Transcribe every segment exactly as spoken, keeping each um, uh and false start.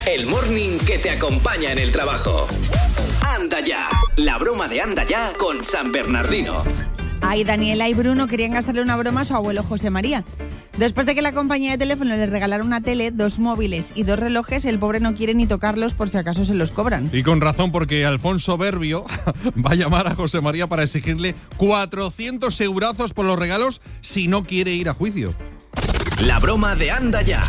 El morning que te acompaña en el trabajo. Anda ya, la broma de Anda ya con San Bernardino. Ay, Daniela y Bruno querían gastarle una broma a su abuelo José María. Después de que la compañía de teléfono le regalara una tele, dos móviles y dos relojes, el pobre no quiere ni tocarlos por si acaso se los cobran. Y con razón, porque Alfonso Berbio va a llamar a José María para exigirle cuatrocientos eurazos por los regalos si no quiere ir a juicio. La broma de Anda ya.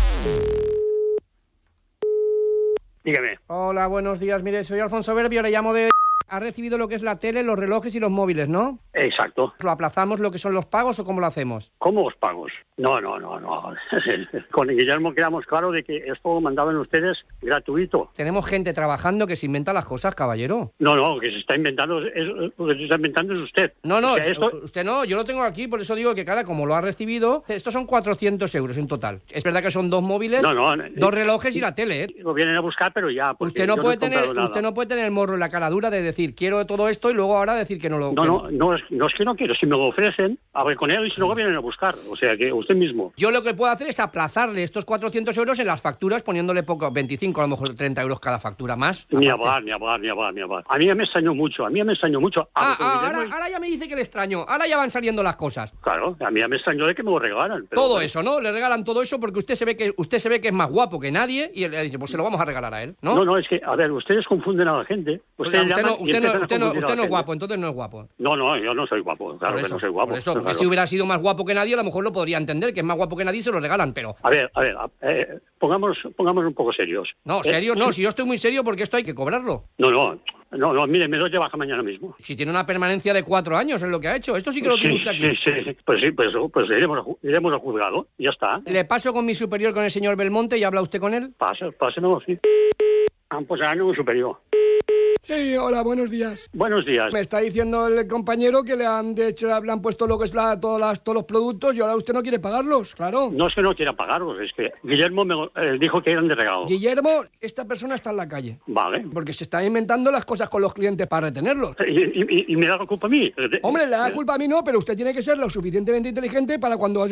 Dígame. Hola, buenos días. Mire, soy Alfonso Berbio, le llamo de... Ha recibido lo que es la tele, los relojes y los móviles, ¿no? Exacto. ¿Lo aplazamos lo que son los pagos o cómo lo hacemos? ¿Cómo os pagos? No, no, no, no. Con Guillermo quedamos claro de que esto lo mandaban ustedes gratuito. Tenemos gente trabajando que se inventa las cosas, caballero. No, no, que se está inventando, es, lo que se está inventando es usted. No, no, O sea, esto... usted no, yo lo tengo aquí, por eso digo que, cara, como lo ha recibido, estos son cuatrocientos euros en total. Es verdad que son dos móviles, no, no, dos relojes y la tele, ¿eh? Lo vienen a buscar, pero ya... Usted no, puede no tener, usted no puede tener el morro en la cara dura de decir, quiero todo esto y luego ahora decir que no lo... No, que no, no es, no es que no quiero. Si me lo ofrecen, hablé con él y si luego vienen a buscar. O sea, que usted mismo. Yo lo que puedo hacer es aplazarle estos cuatrocientos euros en las facturas poniéndole poco, veinticinco, a lo mejor treinta euros cada factura más. Ni aparte. hablar, ni hablar, ni hablar, ni hablar. A mí ya me extrañó mucho, a mí ya me extrañó mucho. Ah, ah ahora, ahora ya me dice que le extraño. Ahora ya van saliendo las cosas. Claro, a mí ya me extrañó de que me lo regalan. Pero todo bueno. eso, ¿no? Le regalan todo eso porque usted se ve que usted se ve que es más guapo que nadie y él le dice, pues se lo vamos a regalar a él, ¿no? No, no, es que, a ver, ustedes confunden a la gente. Ustedes Usted no, usted no, usted no, usted no es guapo, entonces no es guapo. No, no, yo no soy guapo, claro eso, que no soy guapo. Por eso, porque claro. si hubiera sido más guapo que nadie, a lo mejor lo podría entender, que es más guapo que nadie y se lo regalan, pero... A ver, a ver, eh, pongamos, pongamos un poco serios. No, serio, eh, no, si yo estoy muy serio porque esto hay que cobrarlo. No, no, no, no, mire, me doy de baja mañana mismo. Si tiene una permanencia de cuatro años en lo que ha hecho, esto sí que lo sí, tiene usted aquí. Sí, sí, pues sí, pues, pues iremos, a, iremos al juzgado, ya está. Le paso con mi superior, con el señor Belmonte, y habla usted con él. Pasa, pásenlo, sí. Ah, pues ahora no, superior. Sí, hola, buenos días. Buenos días. Me está diciendo el compañero que le han de hecho, le han puesto lo que es la, todas las, todos los productos y ahora usted no quiere pagarlos, claro. No es que no quiera pagarlos, es que Guillermo me eh, dijo que eran de regalo. Guillermo, esta persona está en la calle. Vale. Porque se está inventando las cosas con los clientes para retenerlos. ¿Y, y, y me da la culpa a mí? Hombre, le da la culpa a mí no, pero usted tiene que ser lo suficientemente inteligente para cuando...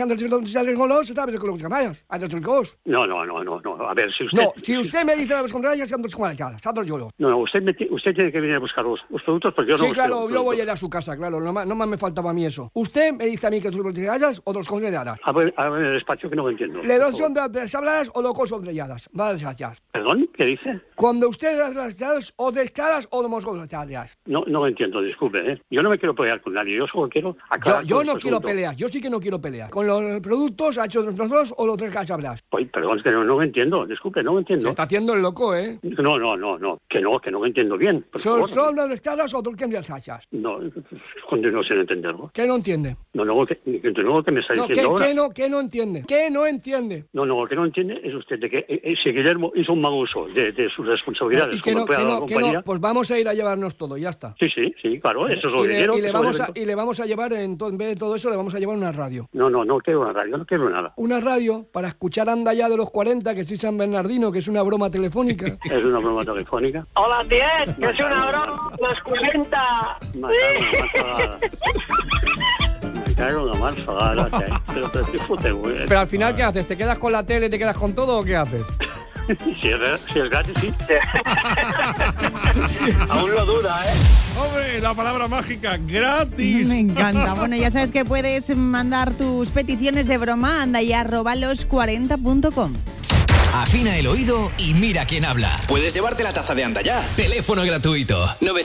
No, no, no, no, no. A ver, si usted... No, si usted me dice las contrarias, yo. No, no, usted, me, usted tiene que venir a buscar los, los productos porque yo no... Sí, claro, yo voy a ir a su casa, claro, no más, no más me faltaba a mí eso. Usted me dice a mí que tú le hayas o dos consideradas. A ver, a ver, el despacho que no lo entiendo. ¿Le dos son de tres habladas o dos son estrelladas? Vale, gracias. ¿Perdón? ¿Qué dice? Cuando usted las estrelladas o tres caras o dos con estrelladas. No, no lo entiendo, disculpe, ¿eh? Yo no me quiero pelear con nadie, yo solo quiero aclarar. Yo, yo no quiero pelear, yo sí que no quiero pelear. Con los productos, ha hecho los dos o los tres caras hablas. Pues, perdón, es que no, no lo entiendo, disculpe, no lo entiendo. Se está haciendo el loco, ¿eh? No, no, no, no, que no, que no lo entiendo bien. ¿Son, son las caras o dos que hachas? No, continúo sin entenderlo. ¿Qué no entiende? No, no, que, que, no, que me está no, diciendo ¿qué, ahora. ¿qué no, ¿Qué no entiende? ¿Qué no entiende? No, no, lo que no entiende es usted de que eh, si Guillermo hizo un mal uso de, de sus responsabilidades ¿Y que como no, empleado que de la no, compañía... Que no, pues vamos a ir a llevarnos todo, ya está. Sí, sí, sí, claro, eso es lo y que le, quiero. Y le, vamos a, y le vamos a llevar, en, to, en vez de todo eso, le vamos a llevar una radio. No, no, no quiero una radio, no quiero nada. Una radio para escuchar Anda ya de los cuarenta, que soy San Bernardino, que es una broma telefónica. Es una broma telefónica. Hola, Tiet, que es una broma de los cuarenta. Me cago en la más fagada. Pero, pero, ¿qué fute, güey? Pero al final, ¿qué haces? ¿Te quedas con la tele, te quedas con todo o qué haces? Si es, si es gratis, sí. Aún lo duda, ¿eh? Hombre, la palabra mágica, gratis. Me encanta. Bueno, ya sabes que puedes mandar tus peticiones de broma, anda ya arroba los cuarenta punto com. Afina el oído y mira quién habla. Puedes llevarte la taza de Anda ya. Teléfono gratuito.